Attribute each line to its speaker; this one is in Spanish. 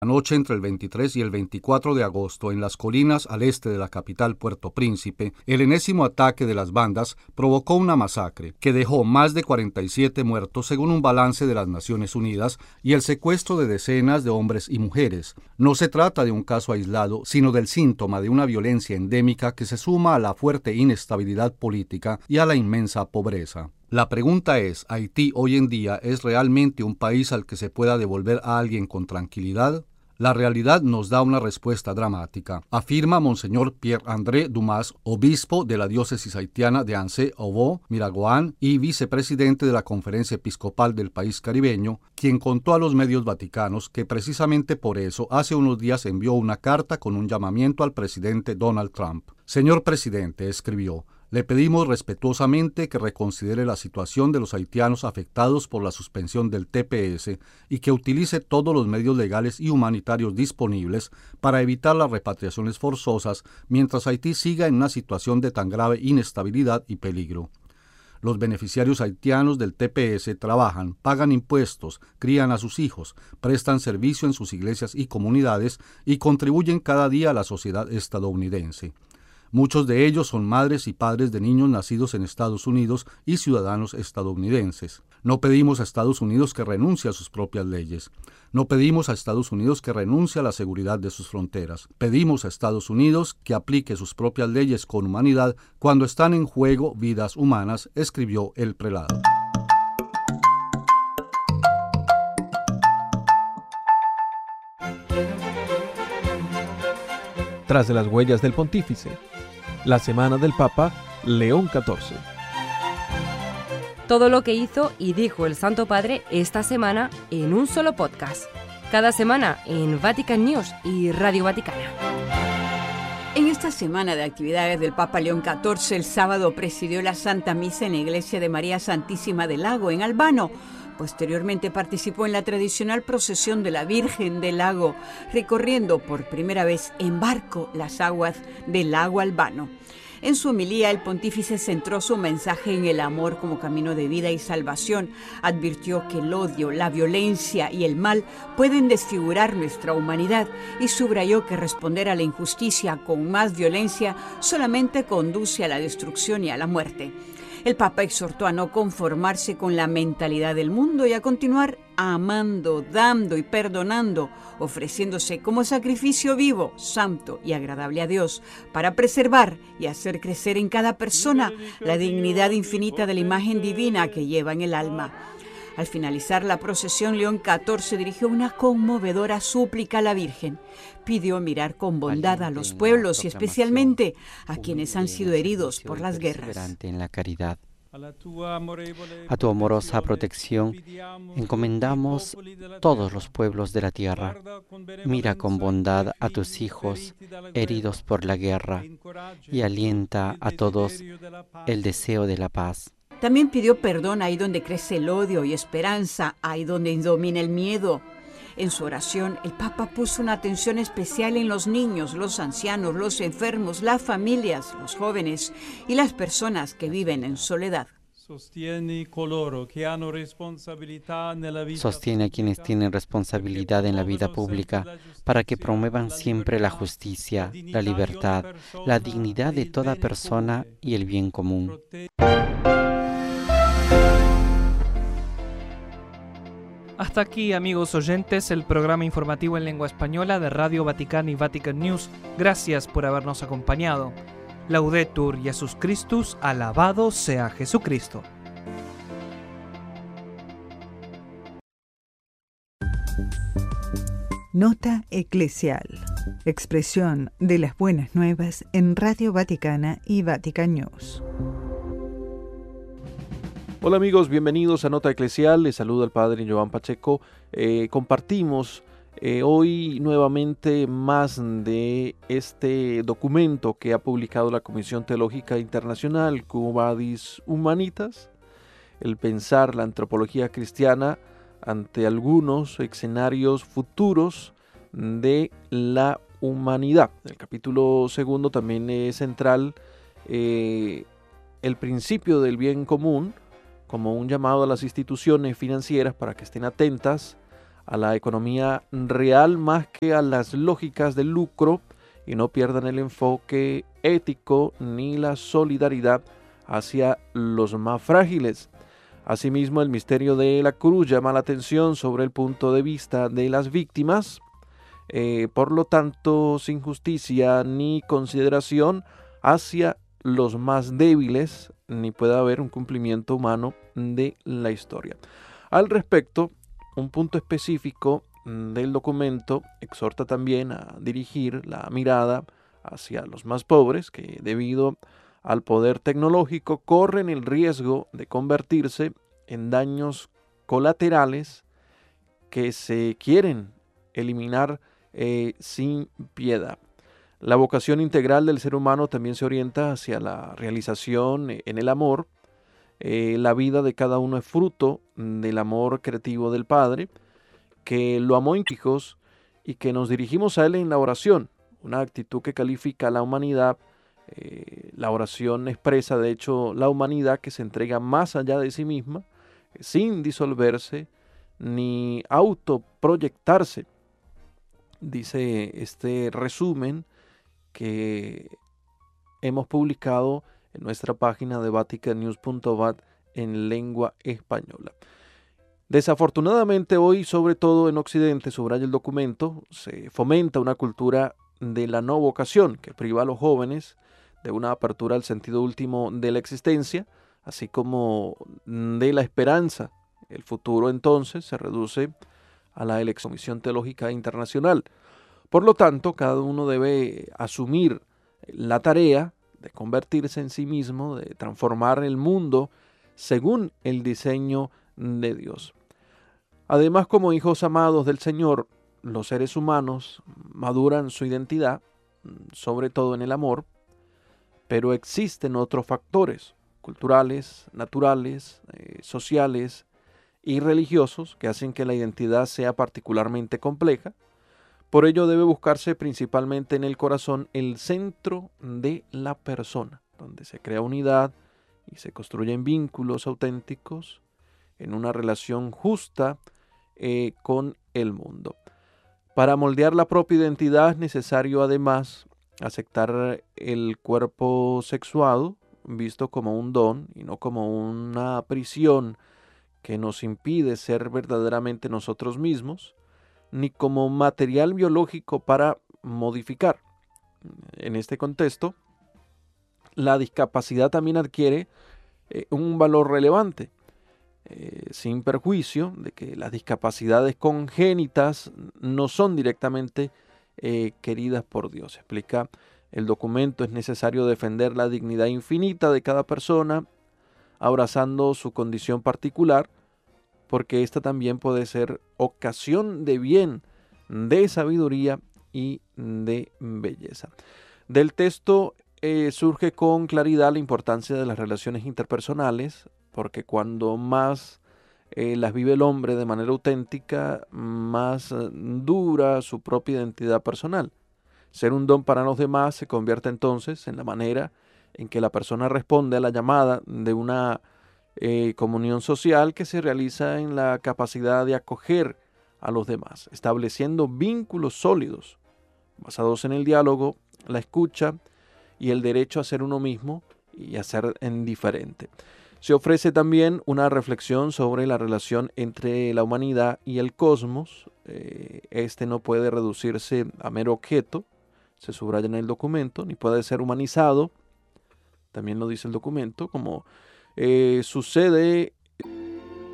Speaker 1: noche entre el 23 y el 24 de agosto, en las colinas al este de la capital Puerto Príncipe, el enésimo ataque de las bandas provocó una masacre que dejó más de 47 muertos según un balance de las Naciones Unidas y el secuestro de decenas de hombres y mujeres. No se trata de un caso aislado, sino del síntoma de una violencia endémica que se suma a la fuerte inestabilidad política y a la inmensa pobreza. La pregunta es, ¿Haití hoy en día es realmente un país al que se pueda devolver a alguien con tranquilidad? La realidad nos da una respuesta dramática, afirma Monseñor Pierre-André Dumas, obispo de la diócesis haitiana de Anse-Obo, Miragoán y vicepresidente de la Conferencia Episcopal del país caribeño, quien contó a los medios vaticanos que precisamente por eso hace unos días envió una carta con un llamamiento al presidente Donald Trump. Señor presidente, escribió, le pedimos respetuosamente que reconsidere la situación de los haitianos afectados por la suspensión del TPS y que utilice todos los medios legales y humanitarios disponibles para evitar las repatriaciones forzosas mientras Haití siga en una situación de tan grave inestabilidad y peligro. Los beneficiarios haitianos del TPS trabajan, pagan impuestos, crían a sus hijos, prestan servicio en sus iglesias y comunidades y contribuyen cada día a la sociedad estadounidense. Muchos de ellos son madres y padres de niños nacidos en Estados Unidos y ciudadanos estadounidenses. No pedimos a Estados Unidos que renuncie a sus propias leyes. No pedimos a Estados Unidos que renuncie a la seguridad de sus fronteras. Pedimos a Estados Unidos que aplique sus propias leyes con humanidad cuando están en juego vidas humanas, escribió el prelado.
Speaker 2: Tras de las huellas del pontífice, la semana del Papa León XIV.
Speaker 3: Todo lo que hizo y dijo el Santo Padre esta semana en un solo podcast. Cada semana en Vatican News y Radio Vaticana.
Speaker 4: En esta semana de actividades del Papa León XIV, el sábado presidió la Santa Misa en la Iglesia de María Santísima del Lago, en Albano. Posteriormente participó en la tradicional procesión de la Virgen del Lago, recorriendo por primera vez en barco las aguas del lago Albano. En su homilía, el pontífice centró su mensaje en el amor como camino de vida y salvación. Advirtió que el odio, la violencia y el mal pueden desfigurar nuestra humanidad y subrayó que responder a la injusticia con más violencia solamente conduce a la destrucción y a la muerte. El Papa exhortó a no conformarse con la mentalidad del mundo y a continuar amando, dando y perdonando, ofreciéndose como sacrificio vivo, santo y agradable a Dios, para preservar y hacer crecer en cada persona la dignidad infinita de la imagen divina que lleva en el alma. Al finalizar la procesión, León XIV dirigió una conmovedora súplica a la Virgen. Pidió mirar con bondad a los pueblos y especialmente a quienes han sido heridos por las guerras.
Speaker 5: En la caridad. A tu amorosa protección encomendamos todos los pueblos de la tierra. Mira con bondad a tus hijos heridos por la guerra y alienta a todos el deseo de la paz.
Speaker 4: También pidió perdón ahí donde crece el odio y esperanza, ahí donde domina el miedo. En su oración, el Papa puso una atención especial en los niños, los ancianos, los enfermos, las familias, los jóvenes y las personas que viven en soledad.
Speaker 5: Sostiene a quienes tienen responsabilidad en la vida pública para que promuevan siempre la justicia, la libertad, la dignidad de toda persona y el bien común.
Speaker 6: Hasta aquí, amigos oyentes, el programa informativo en lengua española de Radio Vaticana y Vatican News. Gracias por habernos acompañado. Laudetur Jesus Christus, alabado sea Jesucristo.
Speaker 7: Nota eclesial. Expresión de las buenas nuevas en Radio Vaticana y Vatican News.
Speaker 2: Hola amigos, bienvenidos a Nota Eclesial. Les saluda el Padre Joan Pacheco. Compartimos hoy nuevamente más de este documento que ha publicado la Comisión Teológica Internacional, Quo Vadis Humanitas, el pensar la antropología cristiana ante algunos escenarios futuros de la humanidad. El capítulo segundo también es central el principio del bien común, como un llamado a las instituciones financieras para que estén atentas a la economía real más que a las lógicas del lucro y no pierdan el enfoque ético ni la solidaridad hacia los más frágiles. Asimismo, el misterio de la cruz llama la atención sobre el punto de vista de las víctimas. Por lo tanto, sin justicia ni consideración hacia los más débiles, ni puede haber un cumplimiento humano de la historia. Al respecto, un punto específico del documento exhorta también a dirigir la mirada hacia los más pobres, que debido al poder tecnológico corren el riesgo de convertirse en daños colaterales que se quieren eliminar sin piedad. La vocación integral del ser humano también se orienta hacia la realización en el amor. La vida de cada uno es fruto del amor creativo del Padre, que lo amó en hijos y que nos dirigimos a Él en la oración, una actitud que califica a la humanidad. La oración expresa, de hecho, la humanidad que se entrega más allá de sí misma, sin disolverse ni autoproyectarse. Dice este resumen que hemos publicado en nuestra página de vaticannews.vat en lengua española. Desafortunadamente hoy, sobre todo en Occidente, subraya el documento, se fomenta una cultura de la no vocación que priva a los jóvenes de una apertura al sentido último de la existencia, así como de la esperanza. El futuro entonces se reduce a la elección teológica internacional. Por lo tanto, cada uno debe asumir la tarea de convertirse en sí mismo, de transformar el mundo según el diseño de Dios. Además, como hijos amados del Señor, los seres humanos maduran su identidad, sobre todo en el amor, pero existen otros factores culturales, naturales, sociales y religiosos que hacen que la identidad sea particularmente compleja. Por ello debe buscarse principalmente en el corazón el centro de la persona, donde se crea unidad y se construyen vínculos auténticos en una relación justa con el mundo. Para moldear la propia identidad es necesario además aceptar el cuerpo sexuado visto como un don y no como una prisión que nos impide ser verdaderamente nosotros mismos, ni como material biológico para modificar. En este contexto, la discapacidad también adquiere un valor relevante, sin perjuicio de que las discapacidades congénitas no son directamente queridas por Dios. Explica el documento, es necesario defender la dignidad infinita de cada persona, abrazando su condición particular, porque esta también puede ser ocasión de bien, de sabiduría y de belleza. Del texto surge con claridad la importancia de las relaciones interpersonales, porque cuando más las vive el hombre de manera auténtica, más dura su propia identidad personal. Ser un don para los demás se convierte entonces en la manera en que la persona responde a la llamada de una comunión social que se realiza en la capacidad de acoger a los demás, estableciendo vínculos sólidos, basados en el diálogo, la escucha y el derecho a ser uno mismo y a ser indiferente. Se ofrece también una reflexión sobre la relación entre la humanidad y el cosmos. Este no puede reducirse a mero objeto, se subraya en el documento, ni puede ser humanizado, también lo dice el documento, como sucede